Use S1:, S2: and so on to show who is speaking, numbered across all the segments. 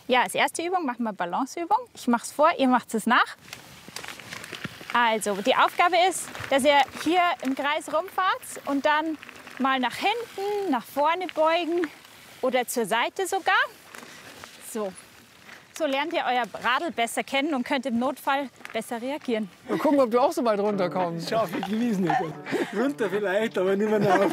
S1: Ja, als erste Übung machen wir Balanceübung. Ich mache es vor, ihr macht es nach. Also, die Aufgabe ist, dass ihr hier im Kreis rumfahrt und dann mal nach hinten, nach vorne beugen oder zur Seite sogar. So. So lernt ihr euer Radl besser kennen und könnt im Notfall besser reagieren.
S2: Mal gucken, ob du auch so weit runterkommst.
S3: Schaffe ich gewiss nicht. Runter vielleicht, aber nicht mehr nach.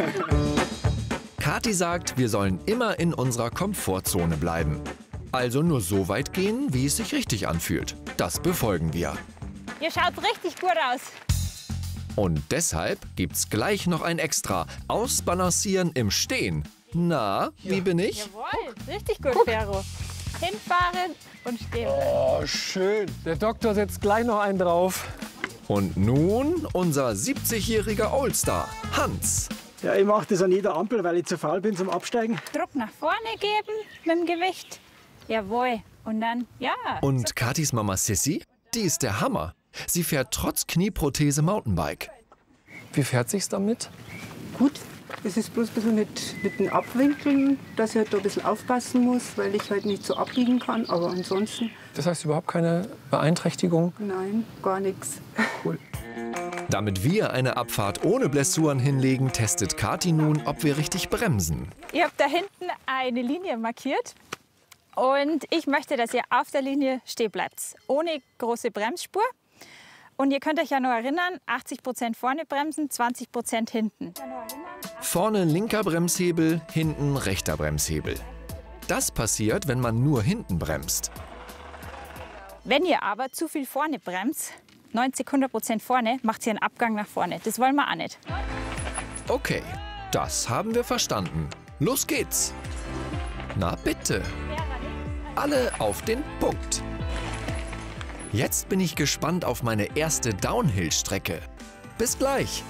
S4: Kathi sagt, wir sollen immer in unserer Komfortzone bleiben. Also nur so weit gehen, wie es sich richtig anfühlt. Das befolgen wir.
S1: Ihr schaut richtig gut aus.
S4: Und deshalb gibt's gleich noch ein Extra. Ausbalancieren im Stehen. Na, wie bin ich?
S1: Jawohl, richtig gut, Vero. Hinfahren und stehen bleiben.
S2: Oh, schön. Der Doktor setzt gleich noch einen drauf.
S4: Und nun unser 70-jähriger Oldstar, Hans.
S3: Ja, ich mache das an jeder Ampel, weil ich zu faul bin zum Absteigen.
S1: Druck nach vorne geben mit dem Gewicht. Jawohl. Und dann, ja.
S4: Und Kathis Mama Sissy, die ist der Hammer. Sie fährt trotz Knieprothese Mountainbike.
S2: Wie fährt sich's damit?
S5: Gut. Es ist bloß ein bisschen mit dem Abwinkeln, dass ich halt da ein bisschen aufpassen muss, weil ich halt nicht so abbiegen kann. Aber ansonsten,
S2: Das heißt überhaupt keine Beeinträchtigung?
S5: nein, gar nichts.
S2: Cool.
S4: Damit wir eine Abfahrt ohne Blessuren hinlegen, testet Kathi nun, ob wir richtig bremsen.
S1: Ihr habt da hinten eine Linie markiert. Und ich möchte, dass ihr auf der Linie stehen bleibt. Ohne große Bremsspur. Und ihr könnt euch ja noch erinnern, 80% vorne bremsen, 20% hinten.
S4: Vorne linker Bremshebel, hinten rechter Bremshebel. Das passiert, wenn man nur hinten bremst.
S1: Wenn ihr aber zu viel vorne bremst, 90-100% vorne, macht ihr einen Abgang nach vorne. Das wollen wir auch nicht.
S4: Okay, das haben wir verstanden. Los geht's. Na bitte. Alle auf den Punkt. Jetzt bin ich gespannt auf meine erste Downhill-Strecke. Bis gleich.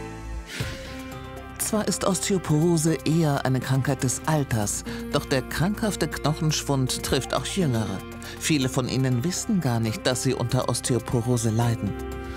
S6: Zwar ist Osteoporose eher eine Krankheit des Alters, doch der krankhafte Knochenschwund trifft auch Jüngere. Viele von ihnen wissen gar nicht, dass sie unter Osteoporose leiden.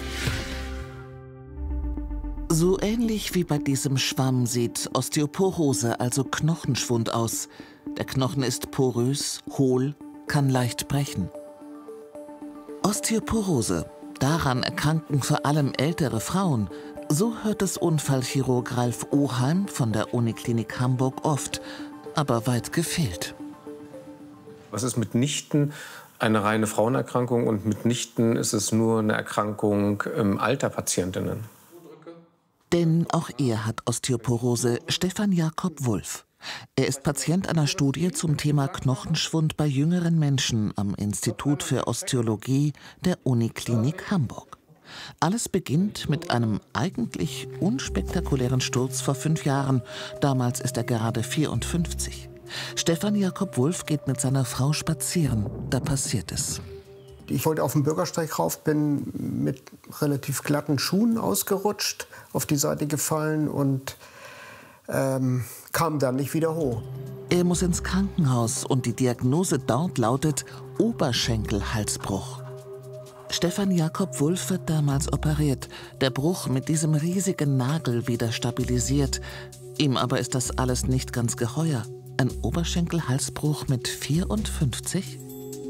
S6: So ähnlich wie bei diesem Schwamm sieht Osteoporose, also Knochenschwund, aus. Der Knochen ist porös, hohl, kann leicht brechen. Osteoporose. Daran erkranken vor allem ältere Frauen. So hört es Unfallchirurg Ralf Oheim von der Uniklinik Hamburg oft, aber weit gefehlt.
S7: Es ist mitnichten eine reine Frauenerkrankung und mitnichten ist es nur eine Erkrankung im Alter Patientinnen.
S6: Denn auch er hat Osteoporose, Stefan Jakob Wulff. Er ist Patient einer Studie zum Thema Knochenschwund bei jüngeren Menschen am Institut für Osteologie der Uniklinik Hamburg. Alles beginnt mit einem eigentlich unspektakulären Sturz vor 5 Jahren. Damals ist er gerade 54. Stefan Jakob Wulff geht mit seiner Frau spazieren. Da passiert es.
S8: Ich wollte auf den Bürgersteig rauf, bin mit relativ glatten Schuhen ausgerutscht, auf die Seite gefallen und kam dann nicht wieder hoch.
S6: Er muss ins Krankenhaus und die Diagnose dort lautet Oberschenkelhalsbruch. Stefan Jakob Wulff wird damals operiert, der Bruch mit diesem riesigen Nagel wieder stabilisiert. Ihm aber ist das alles nicht ganz geheuer. Ein Oberschenkelhalsbruch mit 54?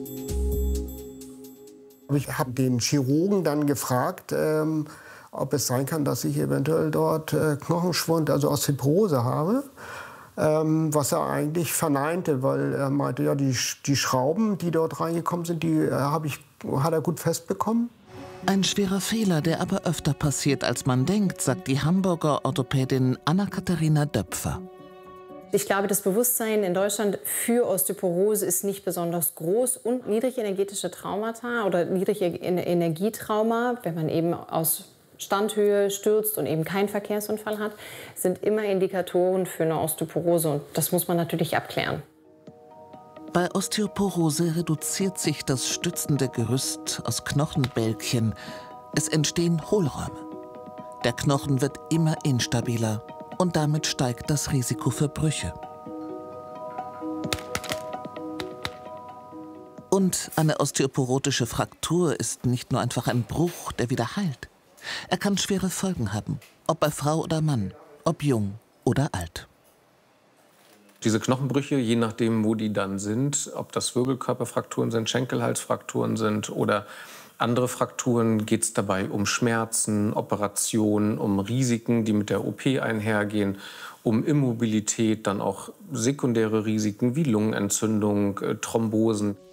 S8: Ich habe den Chirurgen dann gefragt, ob es sein kann, dass ich eventuell dort Knochenschwund, also Osteoporose habe. Was er eigentlich verneinte, weil er meinte, ja, die Schrauben, die dort reingekommen sind, die hat er gut festbekommen.
S6: Ein schwerer Fehler, der aber öfter passiert, als man denkt, sagt die Hamburger Orthopädin Anna-Katharina Döpfer.
S9: Ich glaube, das Bewusstsein in Deutschland für Osteoporose ist nicht besonders groß und niedrigenergetische Traumata oder niedrige Energietrauma, wenn man eben aus Standhöhe stürzt und eben keinen Verkehrsunfall hat, sind immer Indikatoren für eine Osteoporose und das muss man natürlich abklären.
S6: Bei Osteoporose reduziert sich das stützende Gerüst aus Knochenbälkchen. Es entstehen Hohlräume. Der Knochen wird immer instabiler und damit steigt das Risiko für Brüche. Und eine osteoporotische Fraktur ist nicht nur einfach ein Bruch, der wieder heilt. Er kann schwere Folgen haben, ob bei Frau oder Mann, ob jung oder alt.
S7: Diese Knochenbrüche, je nachdem, wo die dann sind, ob das Wirbelkörperfrakturen sind, Schenkelhalsfrakturen sind oder andere Frakturen, geht es dabei um Schmerzen, Operationen, um Risiken, die mit der OP einhergehen, um Immobilität, dann auch sekundäre Risiken wie Lungenentzündung, Thrombosen.